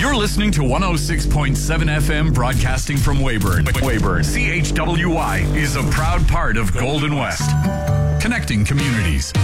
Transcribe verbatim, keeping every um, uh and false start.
You're listening to one oh six point seven F M broadcasting from Weyburn. Weyburn. C H W Y is a proud part of Golden West. Connecting communities.